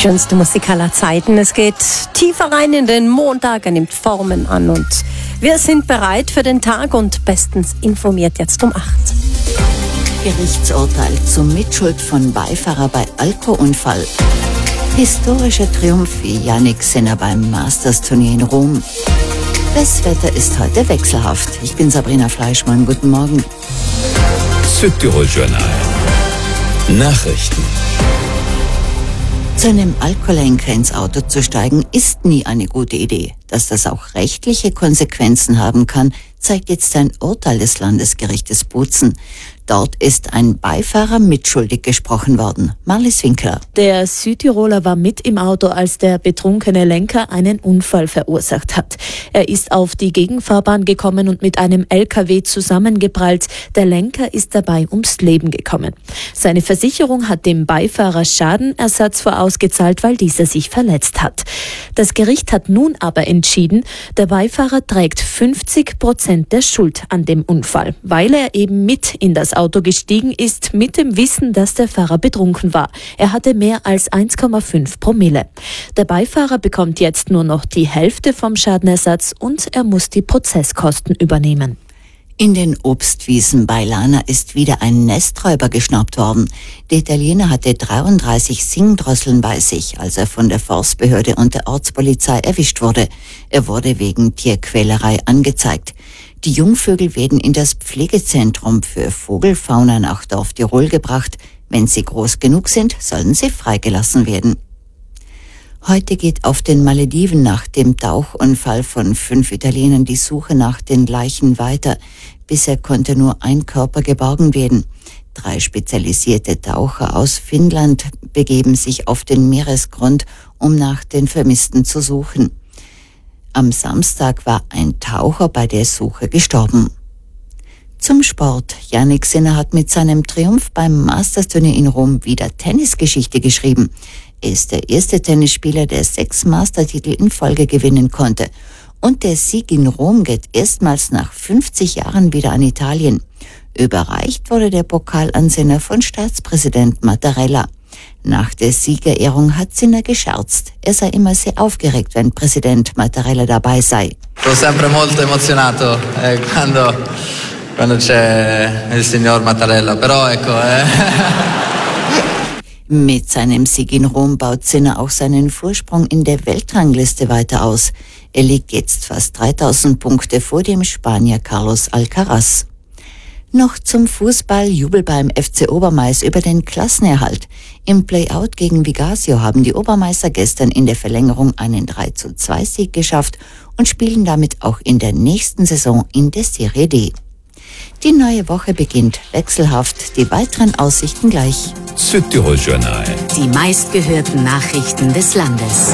Schönste Musik aller Zeiten. Es geht tiefer rein in den Montag, er nimmt Formen an und wir sind bereit für den Tag und bestens informiert jetzt um 8. Gerichtsurteil zur Mitschuld von Beifahrer bei Alkoholunfall. Historischer Triumph wie Jannik Sinner beim Masters-Turnier in Rom. Das Wetter ist heute wechselhaft. Ich bin Sabrina Fleischmann. Guten Morgen. Südtirol-Journal. Nachrichten. Zu einem Alkoholenker ins Auto zu steigen, ist nie eine gute Idee. Dass das auch rechtliche Konsequenzen haben kann, zeigt jetzt ein Urteil des Landesgerichtes Bozen. Dort ist ein Beifahrer mitschuldig gesprochen worden. Marlies Winkler. Der Südtiroler war mit im Auto, als der betrunkene Lenker einen Unfall verursacht hat. Er ist auf die Gegenfahrbahn gekommen und mit einem LKW zusammengeprallt. Der Lenker ist dabei ums Leben gekommen. Seine Versicherung hat dem Beifahrer Schadenersatz vorausgezahlt, weil dieser sich verletzt hat. Das Gericht hat nun aber entschieden, der Beifahrer trägt 50% der Schuld an dem Unfall, weil er eben mit in das Auto gestiegen ist, mit dem Wissen, dass der Fahrer betrunken war. Er hatte mehr als 1,5 Promille. Der Beifahrer bekommt jetzt nur noch die Hälfte vom Schadenersatz und er muss die Prozesskosten übernehmen. In den Obstwiesen bei Lana ist wieder ein Nesträuber geschnappt worden. Der Italiener hatte 33 Singdrosseln bei sich, als er von der Forstbehörde und der Ortspolizei erwischt wurde. Er wurde wegen Tierquälerei angezeigt. Die Jungvögel werden in das Pflegezentrum für Vogelfauna nach Dorf Tirol gebracht. Wenn sie groß genug sind, sollen sie freigelassen werden. Heute geht auf den Malediven nach dem Tauchunfall von 5 Italienern die Suche nach den Leichen weiter. Bisher konnte nur ein Körper geborgen werden. 3 spezialisierte Taucher aus Finnland begeben sich auf den Meeresgrund, um nach den Vermissten zu suchen. Am Samstag war ein Taucher bei der Suche gestorben. Zum Sport. Jannik Sinner hat mit seinem Triumph beim Masters-Turnier in Rom wieder Tennisgeschichte geschrieben. Er ist der erste Tennisspieler, der 6 Mastertitel in Folge gewinnen konnte. Und der Sieg in Rom geht erstmals nach 50 Jahren wieder an Italien. Überreicht wurde der Pokal an Sinner von Staatspräsident Mattarella. Nach der Siegerehrung hat Sinner gescherzt. Er sei immer sehr aufgeregt, wenn Präsident Mattarella dabei sei. Sono sempre molto emozionato quando c'è il signor Mattarella, però ecco. Mit seinem Sieg in Rom baut Sinner auch seinen Vorsprung in der Weltrangliste weiter aus. Er liegt jetzt fast 3000 Punkte vor dem Spanier Carlos Alcaraz. Noch zum Fußball: Jubel beim FC Obermais über den Klassenerhalt. Im Playout gegen Vigasio haben die Obermeister gestern in der Verlängerung einen 3:2 Sieg geschafft und spielen damit auch in der nächsten Saison in der Serie D. Die neue Woche beginnt wechselhaft, die weiteren Aussichten gleich. Südtirol-Journal. Die meistgehörten Nachrichten des Landes.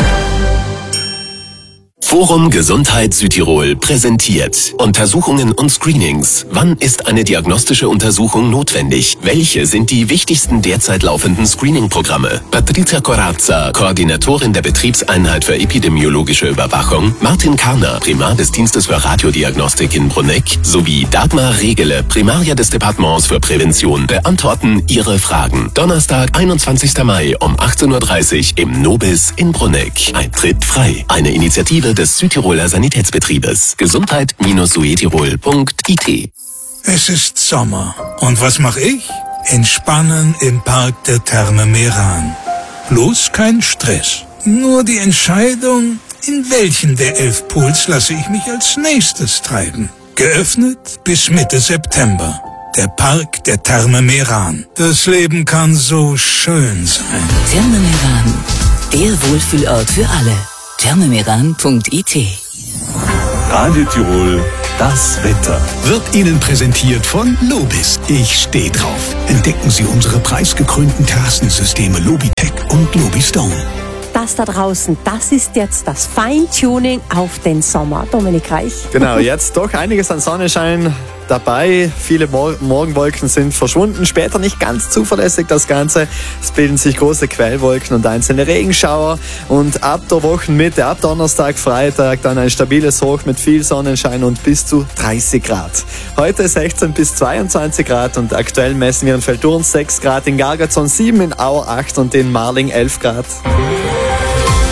Forum Gesundheit Südtirol präsentiert Untersuchungen und Screenings. Wann ist eine diagnostische Untersuchung notwendig? Welche sind die wichtigsten derzeit laufenden Screening-Programme? Patrizia Corazza, Koordinatorin der Betriebseinheit für epidemiologische Überwachung, Martin Karner, Primar des Dienstes für Radiodiagnostik in Bruneck, sowie Dagmar Regele, Primaria des Departements für Prävention, beantworten Ihre Fragen. Donnerstag, 21. Mai um 18:30 Uhr im Nobis in Bruneck. Eintritt frei. Eine Initiative des Südtiroler Sanitätsbetriebes. Gesundheit-suetirol.it. Es ist Sommer. Und was mache ich? Entspannen im Park der Therme Meran. Bloß kein Stress. Nur die Entscheidung, in welchen der 11 Pools lasse ich mich als nächstes treiben. Geöffnet bis Mitte September. Der Park der Therme Meran. Das Leben kann so schön sein. Therme Meran, der Wohlfühlort für alle. thermemeran.it. Radio Tirol, das Wetter. Wird Ihnen präsentiert von Lobis. Ich stehe drauf. Entdecken Sie unsere preisgekrönten Terrassensysteme Lobitech und Lobistone. Das da draußen, das ist jetzt das Feintuning auf den Sommer. Dominik Reich. Genau, jetzt doch einiges an Sonnenschein dabei. Viele Morgenwolken sind verschwunden. Später nicht ganz zuverlässig das Ganze. Es bilden sich große Quellwolken und einzelne Regenschauer. Und ab der Wochenmitte, ab Donnerstag, Freitag, dann ein stabiles Hoch mit viel Sonnenschein und bis zu 30 Grad. Heute 16 bis 22 Grad und aktuell messen wir in Feldurn 6 Grad, in Gargazon 7, in Auer 8 und in Marling 11 Grad.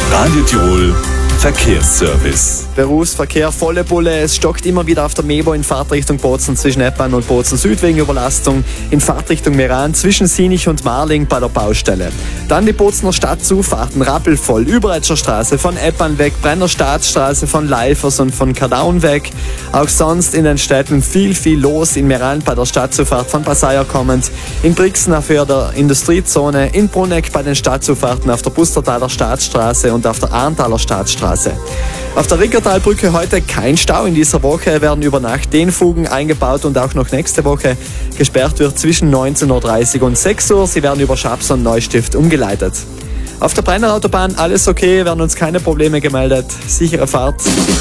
Radio Tirol Verkehrsservice. Berufsverkehr, volle Bulle. Es stockt immer wieder auf der Mebo in Fahrtrichtung Bozen zwischen Eppan und Bozen Süd wegen Überlastung. In Fahrtrichtung Meran zwischen Sinich und Marling bei der Baustelle. Dann die Bozener Stadtzufahrten rappelvoll. Überetscher Straße von Eppan weg, Brenner Staatsstraße von Leifers und von Kardaun weg. Auch sonst in den Städten viel los. In Meran bei der Stadtzufahrt von Passaia kommend. In Brixen auf Höhe der Industriezone. In Bruneck bei den Stadtzufahrten auf der Bustertaler Staatsstraße und auf der Arntaler Staatsstraße. Auf der Rickertalbrücke heute kein Stau. In dieser Woche werden über Nacht Dehnfugen eingebaut und auch noch nächste Woche gesperrt wird zwischen 19.30 Uhr und 6 Uhr. Sie werden über Schaps und Neustift umgeleitet. Auf der Brennerautobahn alles okay, werden uns keine Probleme gemeldet. Sichere Fahrt.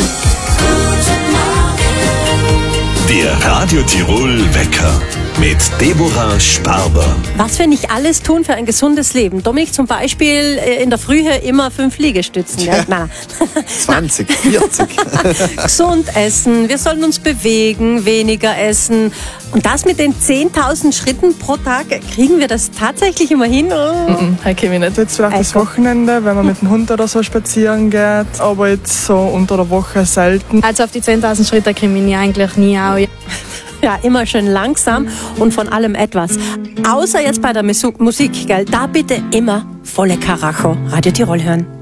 Der Radio Tirol Wecker mit Deborah Sparber. Was wir nicht alles tun für ein gesundes Leben. Dominik zum Beispiel in der Frühe immer 5 Liegestützen. Ja. Nein. 20, 40. Gesund essen, wir sollen uns bewegen, weniger essen. Und das mit den 10.000 Schritten pro Tag, kriegen wir das tatsächlich immer hin? Heute komme ich nicht. Jetzt vielleicht das Wochenende, wenn man mit dem Hund oder so spazieren geht. Aber jetzt so unter der Woche selten. Also auf die 10.000 Schritte komme ich eigentlich nie auch. Ja, immer schön langsam und von allem etwas. Außer jetzt bei der Musik, gell? Da bitte immer volle Karacho. Radio Tirol hören.